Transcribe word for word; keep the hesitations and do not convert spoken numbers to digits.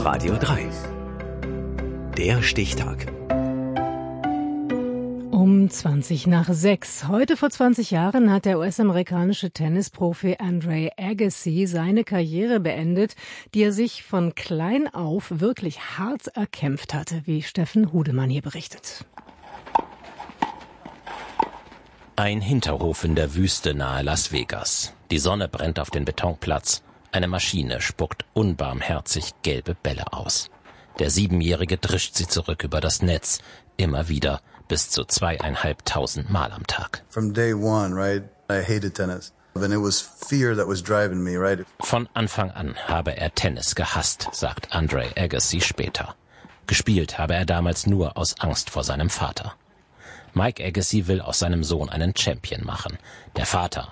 Radio drei. Der Stichtag. Um zwanzig nach sechs. Heute vor zwanzig Jahren hat der U S-amerikanische Tennisprofi Andre Agassi seine Karriere beendet, die er sich von klein auf wirklich hart erkämpft hatte, wie Steffen Hudemann hier berichtet. Ein Hinterhof in der Wüste nahe Las Vegas. Die Sonne brennt auf den Betonplatz. Eine Maschine spuckt unbarmherzig gelbe Bälle aus. Der Siebenjährige drischt sie zurück über das Netz. Immer wieder, bis zu zweieinhalbtausend Mal am Tag. From day one, right, I hated tennis. And it was fear that was driving me, right? Von Anfang an habe er Tennis gehasst, sagt Andre Agassi später. Gespielt habe er damals nur aus Angst vor seinem Vater. Mike Agassi will aus seinem Sohn einen Champion machen. Der Vater,